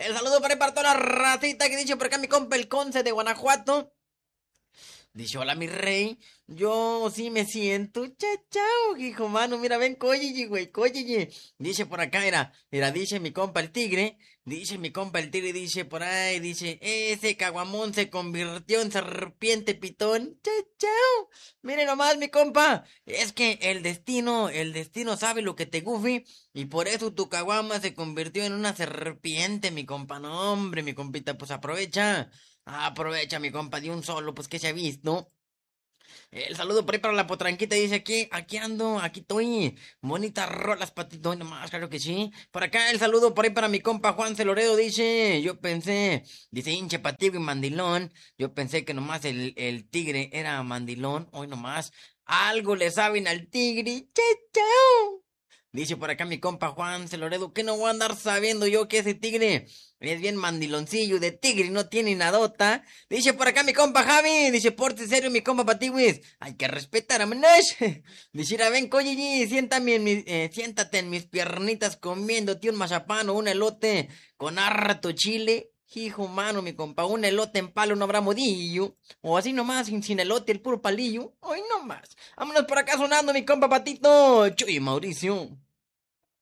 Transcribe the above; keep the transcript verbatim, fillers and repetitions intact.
El saludo para, para toda la racita que dice por acá mi compa el Conce de Guanajuato. Dice, hola mi rey, yo sí me siento chachao, hijo mano, mira, ven, cóyeye, güey, cóyeye. Dice por acá, era, era, dice mi compa el tigre, dice mi compa el tigre, dice por ahí, dice, ese caguamón se convirtió en serpiente pitón, chachao. Mire nomás mi compa, es que el destino, el destino sabe lo que te gufi, y por eso tu caguama se convirtió en una serpiente, mi compa, no hombre, mi compita, pues aprovecha. Aprovecha, mi compa, de un solo, pues que se ha visto. El saludo por ahí para la potranquita. Dice aquí, aquí ando, aquí estoy. Bonitas rolas, patito. Nomás, claro que sí. Por acá el saludo por ahí para mi compa Juan Celoredo. Dice, yo pensé, dice hinche patigo y mandilón. Yo pensé que nomás el, el tigre era mandilón. Hoy nomás, algo le saben al tigre. Chao, chao. Dice por acá mi compa Juan Celoredo, que no voy a andar sabiendo yo que ese tigre es bien mandiloncillo de tigre y no tiene nadota. Dice por acá mi compa Javi, dice, porte serio mi compa Patiwis, hay que respetar a Menash. Dice, a ven, coyigi, siéntame en mis, eh, siéntate en mis piernitas comiéndote un mazapán o un elote con harto chile. Hijo mano, mi compa, un elote en palo no habrá modillo. O así nomás, sin, sin elote, el puro palillo. Hoy nomás. Vámonos por acá sonando, mi compa Patito. Chuy, Mauricio.